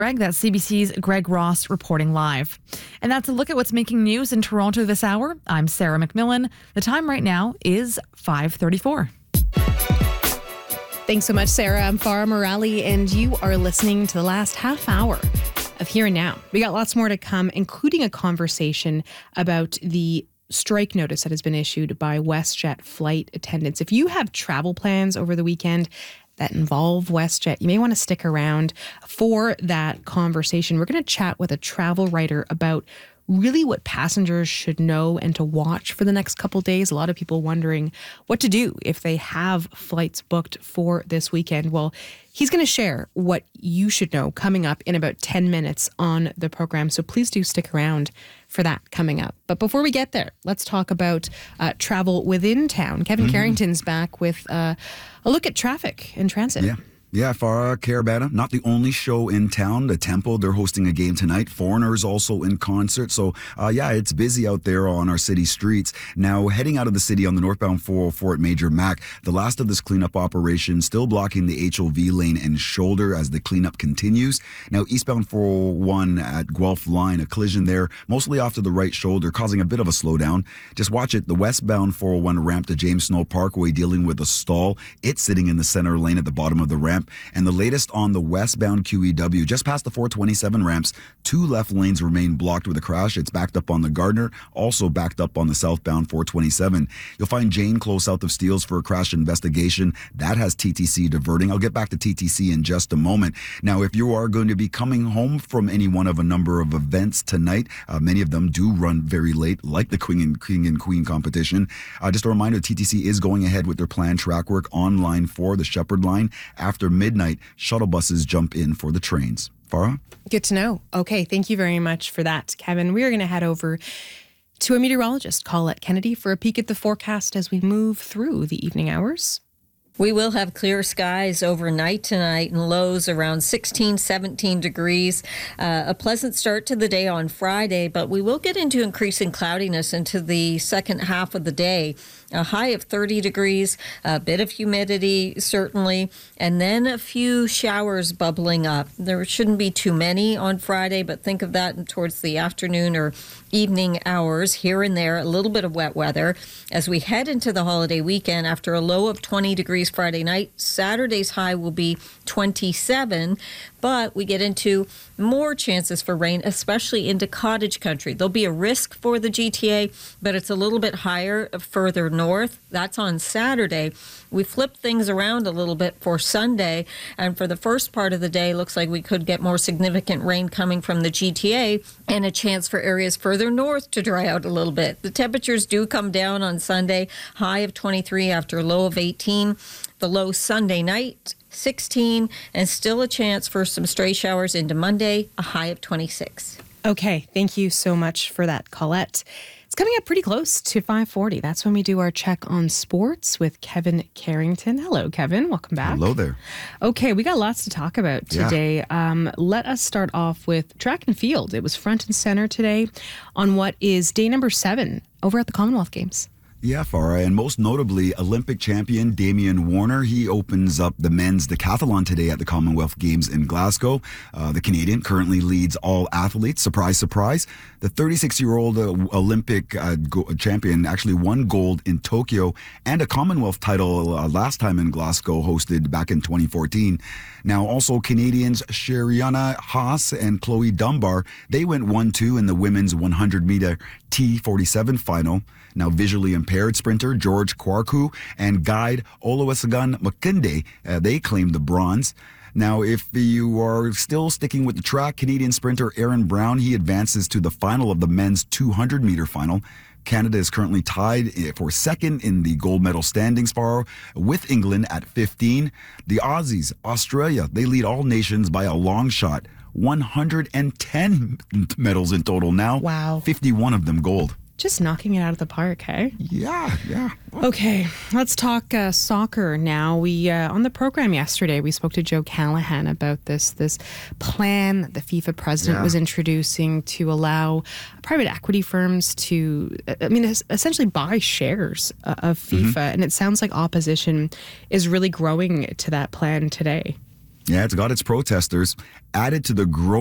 Greg, that's CBC's Greg Ross reporting live. And that's a look at what's making news in Toronto this hour. I'm Sarah McMillan. The time right now is 5:34. Thanks so much, Sarah. I'm Farah Morali, and you are listening to the last half hour of Here and Now. We got lots more to come, including a conversation about the strike notice that has been issued by WestJet flight attendants. If you have travel plans over the weekend that involve WestJet, you may want to stick around for that conversation. We're going to chat with a travel writer about really what passengers should know and to watch for the next couple days. A lot of people wondering what to do if they have flights booked for this weekend. Well, he's going to share what you should know coming up in about 10 minutes on the program. So please do stick around for that coming up. But before we get there, let's talk about travel within town. Kevin Carrington's back with a look at traffic and transit. Yeah, Farah, Carabana, not the only show in town. The Temple, they're hosting a game tonight. Foreigners also in concert. So, it's busy out there on our city streets. Now, heading out of the city on the northbound 404 at Major Mac, the last of this cleanup operation still blocking the HOV lane and shoulder as the cleanup continues. Now, eastbound 401 at Guelph Line, a collision there, mostly off to the right shoulder, causing a bit of a slowdown. Just watch it. The westbound 401 ramp to James Snow Parkway dealing with a stall. It's sitting in the center lane at the bottom of the ramp. And the latest on the westbound QEW, just past the 427 ramps, 2 left lanes remain blocked with a crash. It's backed up on the Gardner, also backed up on the southbound 427. You'll find Jane close south of Steeles for a crash investigation. That has TTC diverting. I'll get back to TTC in just a moment. Now, if you are going to be coming home from any one of a number of events tonight, many of them do run very late, like the King and Queen competition. Just a reminder, TTC is going ahead with their planned track work on Line 4, the Shepherd Line. After midnight, shuttle buses jump in for the trains. Farah? Good to know. Okay, thank you very much for that, Kevin. We are going to head over to a meteorologist, Colette Kennedy, for a peek at the forecast as we move through the evening hours. We will have clear skies overnight tonight and lows around 16, 17 degrees. A pleasant start to the day on Friday, but we will get into increasing cloudiness into the second half of the day. A high of 30 degrees, a bit of humidity, certainly, and then a few showers bubbling up. There shouldn't be too many on Friday, but think of that towards the afternoon or evening hours. Here and there, a little bit of wet weather. As we head into the holiday weekend, after a low of 20 degrees Friday night, Saturday's high will be 27, but we get into more chances for rain, especially into cottage country. There'll be a risk for the GTA, but it's a little bit higher further north. That's on Saturday. We flip things around a little bit for Sunday, and for the first part of the day, looks like we could get more significant rain coming from the GTA and a chance for areas further north to dry out a little bit. The temperatures do come down on Sunday, high of 23 after a low of 18. The low Sunday night, 16, and still a chance for some stray showers into Monday, a high of 26. Okay, thank you so much for that, Colette. It's coming up pretty close to 5:40. That's when we do our check on sports with Kevin Carrington. Hello, Kevin. Welcome back. Hello there. Okay, we got lots to talk about today. Let us start off with track and field. It was front and center today on what is day number 7 over at the Commonwealth Games. Yeah, Farah, and most notably, Olympic champion Damian Warner. He opens up the men's decathlon today at the Commonwealth Games in Glasgow. The Canadian currently leads all athletes. Surprise, surprise. The 36-year-old Olympic champion actually won gold in Tokyo and a Commonwealth title last time in Glasgow, hosted back in 2014. Now, also Canadians Sheriana Haas and Chloe Dunbar, they went 1-2 in the women's 100-meter T47 final. Now, visually impaired sprinter George Kwarku and guide Oluwasegun Makinde, they claimed the bronze. Now, if you are still sticking with the track, Canadian sprinter Aaron Brown, he advances to the final of the men's 200-meter final. Canada is currently tied for second in the gold medal standings bar with England at 15. The Aussies, Australia, they lead all nations by a long shot. 110 medals in total now. Wow. 51 of them gold. Just knocking it out of the park, hey? Yeah. Okay, let's talk soccer now. We on the program yesterday, we spoke to Joe Callahan about this plan that the FIFA president was introducing to allow private equity firms to, essentially buy shares of FIFA. And it sounds like opposition is really growing to that plan today. Yeah, it's got its protesters added to the growing